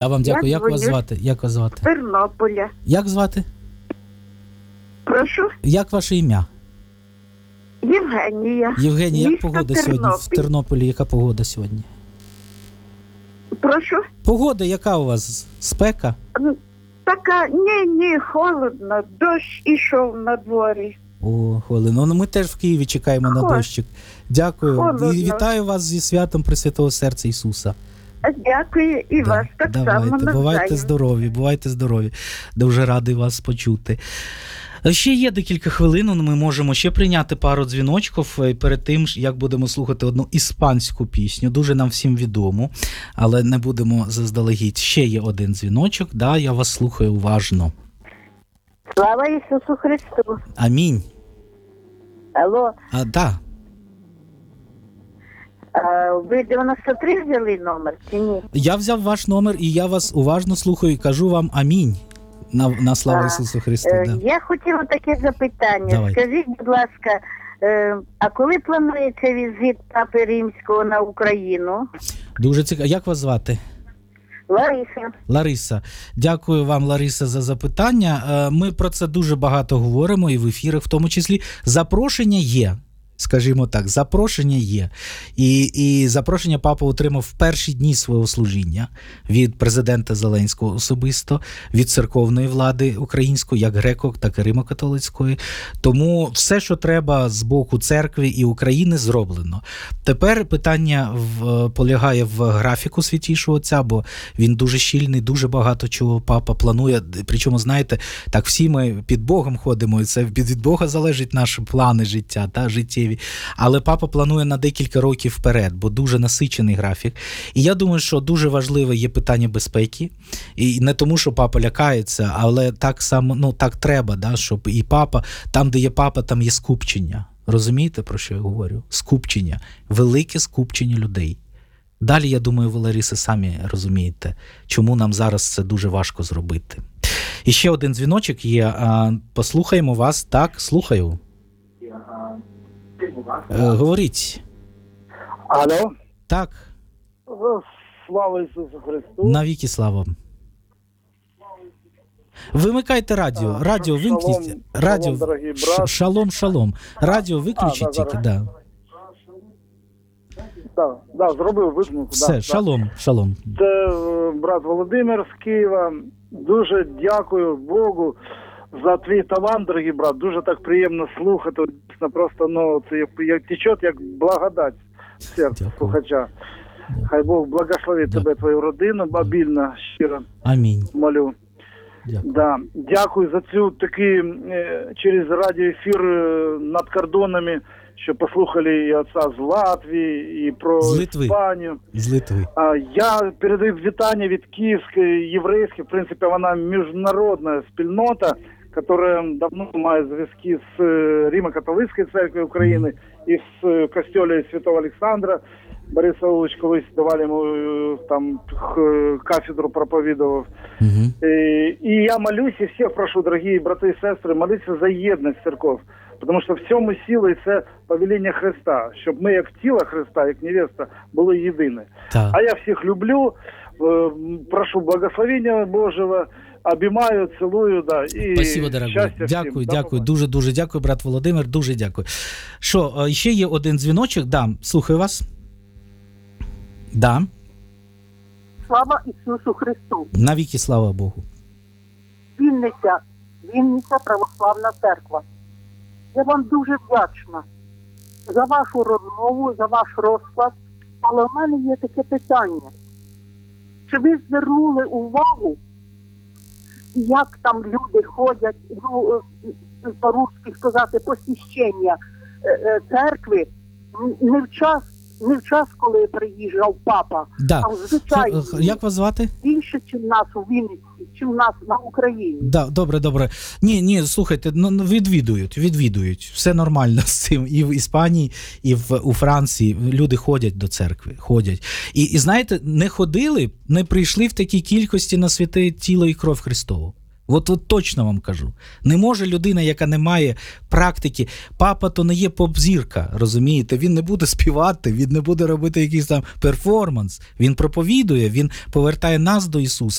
Я вам дякую. Я Як вас дзвоню звати? Як вас звати? з Тернополя. Як звати? Прошу, Як ваше ім'я? Євгенія. Євгеній, як Місто погода сьогодні в Тернопіль. Тернополі? Яка погода сьогодні? Прошу. Погода яка у вас? Спека? Така, ні, холодно, дощ ішов на дворі. О, хвилину. Ну, ми теж в Києві чекаємо на дощик. Дякую. Холодно. І вітаю вас зі святом Пресвятого Серця Ісуса. Дякую і вас так само Давайте, бувайте навзаєм. здорові, бувайте здорові. Дуже радий вас почути. Ще є декілька хвилин, ми можемо ще прийняти пару дзвіночків перед тим, як будемо слухати одну іспанську пісню, дуже нам всім відому, але не будемо заздалегідь. Ще є один дзвіночок, да, я вас слухаю уважно. Слава Ісусу Христу. Амінь. Алло, Да. ви 93 взяли номер чи ні? Я взяв ваш номер і я вас уважно слухаю і кажу вам амінь. На славу Ісусу Христу. Да. Я хотіла таке запитання. Давайте. Скажіть, будь ласка, а коли планується візит Папи Римського на Україну? Дуже цікаво. Як вас звати? Лариса. Лариса. Дякую вам, Лариса, за запитання. Ми про це дуже багато говоримо і в ефірах в тому числі. Запрошення є. Скажімо так, запрошення є. І запрошення папа отримав в перші дні свого служіння від президента Зеленського особисто, від церковної влади української, як греко, так і римо-католицької. Тому все, що треба з боку церкви і України, зроблено. Тепер питання полягає в графіку Святішого Отця, бо він дуже щільний, дуже багато чого папа планує. Причому, знаєте, так всі ми під Богом ходимо, і це від Бога залежить наші плани життя, та, життєві. Але папа планує на декілька років вперед, бо дуже насичений графік. І я думаю, що дуже важливе є питання безпеки. І не тому, що папа лякається, але так само, ну, так треба, да, щоб і папа, там, де є папа, там є скупчення. Розумієте, про що я говорю? Скупчення. Велике скупчення людей. Далі, я думаю, ви, Лариса, самі розумієте, чому нам зараз це дуже важко зробити. І ще один дзвіночок є. Послухаємо вас. Так, слухаю. Говоріть. Алло. Так. Слава Ісусу Христу. Навіки слава. Вимикайте радіо. Радіо вимкніть. Шалом, Радіо. дорогий брат. Шалом, шалом. Радіо виключіть тільки, да. Да, зробив вимкнув. Все, шалом, шалом. Це брат Володимир з Києва. Дуже дякую Богу за твій талант, дорогий брат. Дуже так приємно слухати. Дійсно, просто, ну, це як тече, як благодать в серце слухача. Хай Бог благословить тебе, твою родину, обільно, щиро Амінь. молю. Дякую. Да. Дякую за цю такий через радіоефір над кордонами, що послухали і отца з Латвії, і про Іспанію. З Литви. Я передаю вітання від Київської єврейської, в принципі, вона міжнародна спільнота, яка давно має зв'язки з Римо-католицькою церквою України і з костелом Святого Олександра. Борис Саулович колись давали йому там кафедру проповідував. Угу. І я молюсь і всіх прошу, дорогі брати і сестри, молитися за єдність церков. Тому що в цьому сила і це повеління Христа, щоб ми, як тіло Христа, як невеста, були єдині. Так. А я всіх люблю, прошу благословення Божого, обіймаю, цілую, да, і Спасибо, дорогой. щастя Дякую, всім. дякую, дуже дякую, брат Володимир, дуже дякую. Що, ще є один дзвіночок, да, слухаю вас. Да. Слава Ісусу Христу! Навіки слава Богу. Вінниця Православна Церква. Я вам дуже вдячна за вашу розмову, за ваш розклад. Але в мене є таке питання. Чи ви звернули увагу, як там люди ходять, ну, по-русски сказати, посвящення церкви, не в час, коли приїжджав папа, Да. а звичайно. Як вас звати? Більше, ніж нас у Вінниці, чим у нас на Україні. Да, добре. Ні, слухайте, ну відвідують. Все нормально з цим. І в Іспанії, і у Франції люди ходять до церкви, ходять. І знаєте, не ходили, не прийшли в такій кількості на святе тіло і кров Христову. От точно вам кажу. Не може людина, яка не має практики, папа то не є поп-зірка, розумієте? Він не буде співати, він не буде робити якийсь там перформанс. Він проповідує, він повертає нас до Ісуса.